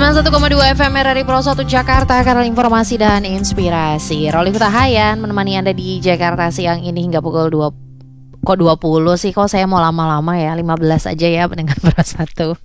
91,2 FM RRI Pro 1 Jakarta, kanal informasi dan inspirasi. Roli Hutahayan menemani Anda di Jakarta siang ini hingga pukul 2. Kok 20 sih? Kok saya mau lama-lama ya? 15 aja ya pendengar Pro 1.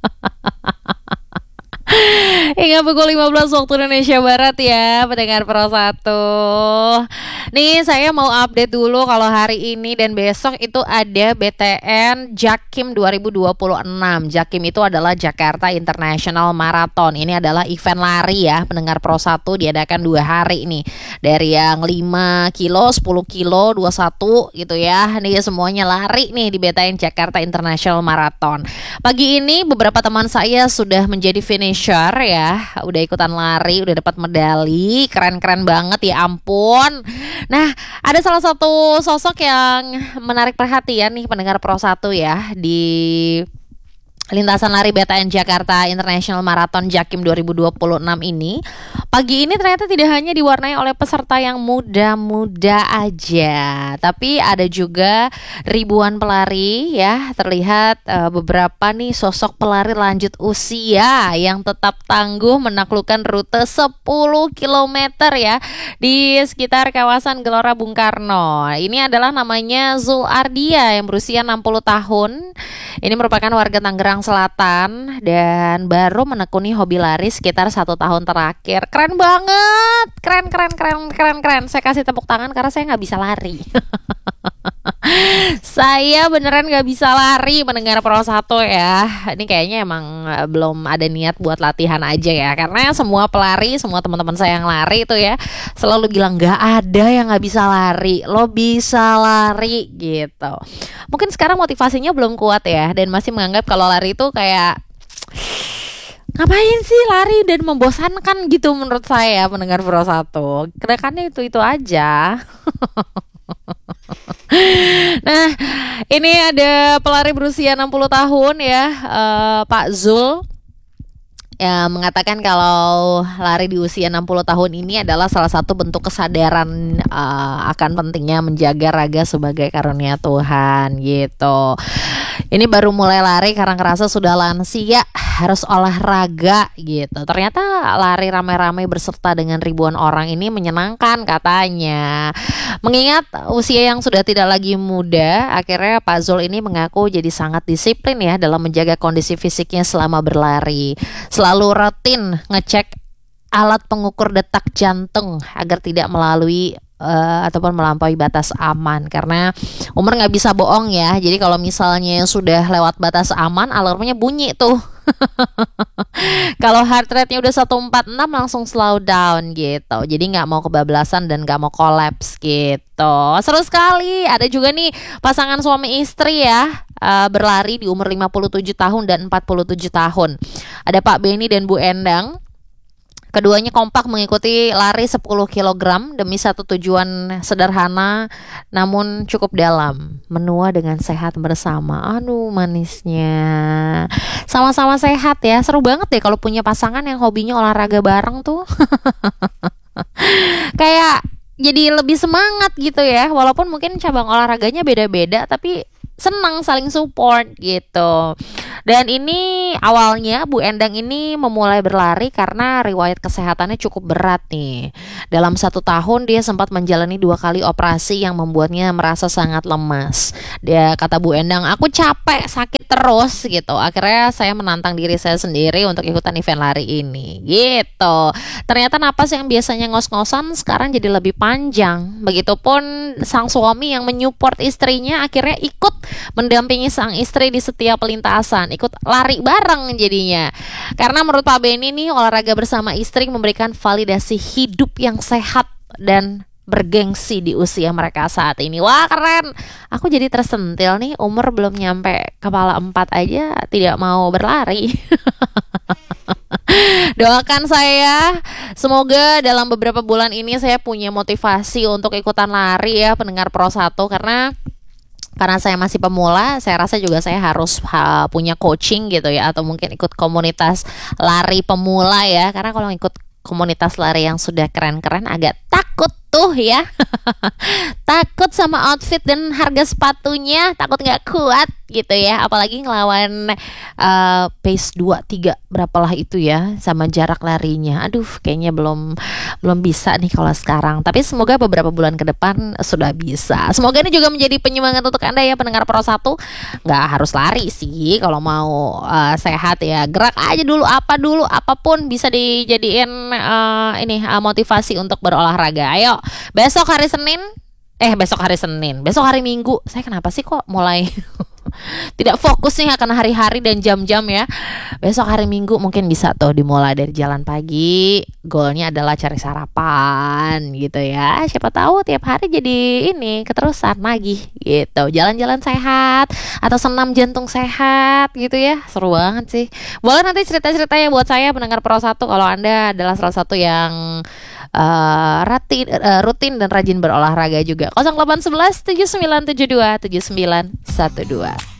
Hingga pukul 15 waktu Indonesia Barat ya pendengar Pro 1. Nih saya mau update dulu kalau hari ini dan besok itu ada BTN Jakim 2026. Jakim itu adalah Jakarta International Marathon. Ini adalah event lari ya pendengar Pro 1, diadakan 2 hari nih. Dari yang 5 kilo, 10 kilo, 21 gitu ya. Nih semuanya lari nih di BTN Jakarta International Marathon. Pagi ini beberapa teman saya sudah menjadi finisher ya. Udah ikutan lari, udah dapat medali. Keren-keren banget ya ampun. Nah, ada salah satu sosok yang menarik perhatian nih pendengar Pro 1 ya di lintasan lari BTN Jakarta International Marathon Jakim 2026 ini. Pagi ini ternyata tidak hanya diwarnai oleh peserta yang muda-muda aja, tapi ada juga ribuan pelari ya. Terlihat beberapa nih sosok pelari lanjut usia yang tetap tangguh menaklukkan rute 10 km ya di sekitar kawasan Gelora Bung Karno. Ini adalah namanya Zul Ardia yang berusia 60 tahun. Ini merupakan warga Tangerang Selatan dan baru menekuni hobi lari sekitar 1 tahun terakhir. Keren banget, keren. Saya kasih tepuk tangan karena saya nggak bisa lari. Saya beneran gak bisa lari mendengar Pro 1 ya. Ini kayaknya emang belum ada niat buat latihan aja ya. Karena semua pelari, semua teman-teman saya yang lari itu ya selalu bilang gak ada yang gak bisa lari. Lo bisa lari gitu. Mungkin sekarang motivasinya belum kuat ya, dan masih menganggap kalau lari itu kayak ngapain sih lari dan membosankan gitu menurut saya pendengar Pro 1. Gerakannya itu aja. Nah, ini ada pelari berusia 60 tahun ya, Pak Zul, ya, mengatakan kalau lari di usia 60 tahun ini adalah salah satu bentuk kesadaran akan pentingnya menjaga raga sebagai karunia Tuhan gitu. Ini baru mulai lari karena ngerasa sudah lansia, harus olahraga gitu. Ternyata lari ramai-ramai berserta dengan ribuan orang ini menyenangkan katanya. Mengingat usia yang sudah tidak lagi muda, akhirnya Pak Zul ini mengaku jadi sangat disiplin ya dalam menjaga kondisi fisiknya selama berlari. Selalu rutin ngecek alat pengukur detak jantung agar tidak melalui ataupun melampaui batas aman, karena umur nggak bisa bohong ya. Jadi kalau misalnya sudah lewat batas aman, alarmnya bunyi tuh. Kalau heart rate-nya udah 146 langsung slow down gitu. Jadi nggak mau kebablasan dan nggak mau kolaps gitu. Seru sekali. Ada juga nih pasangan suami istri ya, berlari di umur 57 tahun dan 47 tahun. Ada Pak Beni dan Bu Endang. Keduanya kompak mengikuti lari 10 kg demi satu tujuan sederhana namun cukup dalam, menua dengan sehat bersama. Aduh manisnya. Sama-sama sehat ya. Seru banget deh kalau punya pasangan yang hobinya olahraga bareng tuh. Kayak jadi lebih semangat gitu ya. Walaupun mungkin cabang olahraganya beda-beda, tapi senang saling support gitu. Dan ini awalnya Bu Endang ini memulai berlari karena riwayat kesehatannya cukup berat nih. Dalam 1 tahun dia sempat menjalani 2 kali operasi yang membuatnya merasa sangat lemas. Dia kata Bu Endang, aku capek, sakit terus gitu. Akhirnya saya menantang diri saya sendiri untuk ikutan event lari ini gitu. Ternyata napas yang biasanya ngos-ngosan sekarang jadi lebih panjang. Begitupun sang suami yang menyupport istrinya akhirnya ikut mendampingi sang istri di setiap lintasan, ikut lari bareng jadinya. Karena menurut Pak Beni nih, olahraga bersama istri memberikan validasi hidup yang sehat dan bergengsi di usia mereka saat ini. Wah keren. Aku jadi tersentil nih, umur belum nyampe kepala 4 aja tidak mau berlari. Doakan saya, semoga dalam beberapa bulan ini saya punya motivasi untuk ikutan lari ya pendengar Pro 1. Karena saya masih pemula, saya rasa juga saya harus punya coaching gitu ya, atau mungkin ikut komunitas lari pemula ya. Karena kalau ikut komunitas lari yang sudah keren-keren agak takut tuh ya. Takut sama outfit dan harga sepatunya, takut gak kuat gitu ya. Apalagi ngelawan pace 2-3 berapalah itu ya, sama jarak larinya. Aduh, kayaknya belum bisa nih kalau sekarang. Tapi semoga beberapa bulan ke depan sudah bisa. Semoga ini juga menjadi penyemangat untuk Anda ya pendengar Pro 1. Nggak harus lari sih kalau mau sehat ya. Gerak aja dulu, apa dulu, apapun bisa dijadiin motivasi untuk berolahraga. Ayo, besok hari Senin, besok hari Minggu. Saya kenapa sih kok mulai tidak fokus nih akan hari-hari dan jam-jam ya. Besok hari Minggu mungkin bisa tuh dimulai dari jalan pagi. Goalnya adalah cari sarapan gitu ya. Siapa tahu tiap hari jadi ini keterusan lagi gitu. Jalan-jalan sehat atau senam jantung sehat gitu ya. Seru banget sih. Boleh nanti cerita-ceritanya buat saya pendengar Pro 1 kalau Anda adalah salah satu yang rutin dan rajin berolahraga juga. 0811 7972 7912.